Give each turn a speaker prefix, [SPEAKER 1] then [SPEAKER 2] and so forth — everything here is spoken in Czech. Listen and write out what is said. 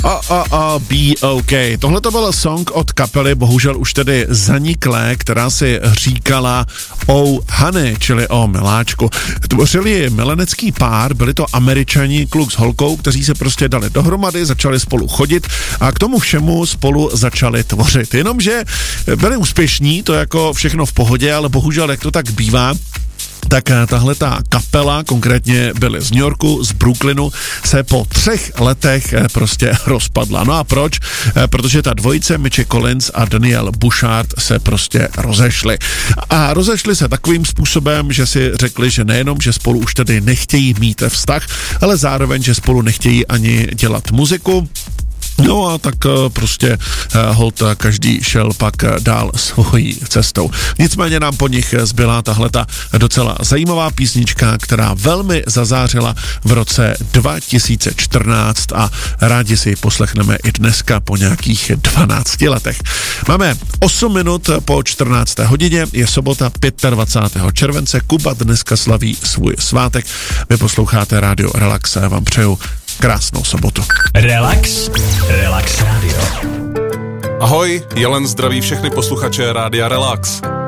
[SPEAKER 1] Be OK. Tohle to byl song od kapely, bohužel už tedy zaniklé, která si říkala Oh Honey, čili o miláčku. Tvořili milenecký pár, byli to Američani, kluk s holkou, kteří se prostě dali dohromady, začali spolu chodit a k tomu všemu spolu začali tvořit. Jenomže byli úspěšní, to jako všechno v pohodě, ale bohužel, jak to tak bývá, tak tahle ta kapela, konkrétně byli z New Yorku, z Brooklynu, se po 3 letech prostě rozpadla. No a proč? Protože ta dvojice Mitchie Collins a Daniel Bouchard se prostě rozešli. A rozešli se takovým způsobem, že si řekli, že nejenom, že spolu už tedy nechtějí mít vztah, ale zároveň, že spolu nechtějí ani dělat muziku. No a tak prostě holt každý šel pak dál svojí cestou. Nicméně nám po nich zbyla tahleta docela zajímavá písnička, která velmi zazářila v roce 2014 a rádi si ji poslechneme i dneska po nějakých 12 letech. Máme 8 minut po 14. hodině, je sobota 25. července, Kuba dneska slaví svůj svátek. Vy posloucháte Radio Relax a já vám přeju krásnou sobotu.
[SPEAKER 2] Relax Radio.
[SPEAKER 3] Ahoj, Jelen zdraví všechny posluchače Rádia Relax.